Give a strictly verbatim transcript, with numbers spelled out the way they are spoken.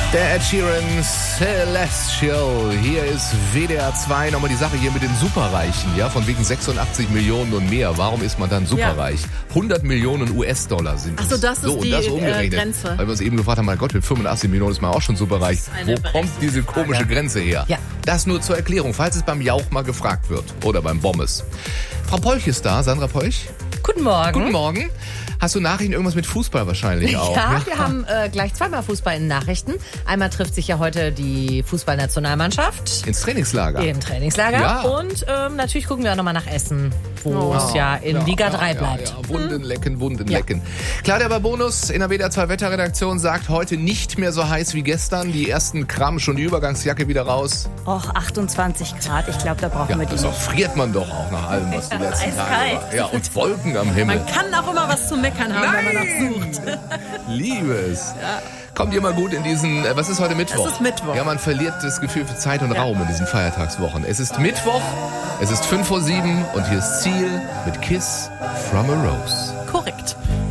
Der Ed Sheeran Celestial. Hier ist W D R zwei. Nochmal die Sache hier mit den Superreichen, ja, von wegen sechsundachtzig Millionen und mehr. Warum ist man dann superreich? Ja. hundert Millionen U S-Dollar sind es. Ach so, das ist so, die und das äh, Grenze. Weil wir uns eben gefragt haben, mein Gott, mit fünfundachtzig Millionen ist man auch schon superreich. Wo kommt diese komische Grenze her? Ja. Das nur zur Erklärung, falls es beim Jauch mal gefragt wird. Oder beim Bommes. Frau Polch ist da, Sandra Polch. Guten Morgen. Guten Morgen. Hast du Nachrichten, irgendwas mit Fußball wahrscheinlich auch? Ja, ja. wir haben äh, gleich zweimal Fußball in Nachrichten. Einmal trifft sich ja heute die Fußballnationalmannschaft. Ins Trainingslager. Im Trainingslager. Ja. Und ähm, natürlich gucken wir auch nochmal nach Essen, wo Oh. es ja in Ja, Liga ja, drei ja, bleibt. Ja, Wunden lecken, Wunden Ja. lecken. Claudia Babonus in der W D R zwei Wetterredaktion sagt, heute nicht mehr so heiß wie gestern. Die ersten Gramm, schon die Übergangsjacke wieder raus. Och, achtundzwanzig Grad. Ich glaube, da brauchen Ja, wir die so nicht. friert man doch auch nach allem, was die letzten Tage eiskalt. war. Ja, und Wolken am Himmel. Man kann auch immer was zu meckern haben, wenn man noch sucht. Liebe es. Kommt ihr mal gut in diesen, äh, was ist heute Mittwoch? Es ist Mittwoch. Ja, man verliert das Gefühl für Zeit und Raum in diesen Feiertagswochen. Es ist Mittwoch, es ist fünf vor sieben und hier ist Ziel mit Kiss from a Rose. Korrekt.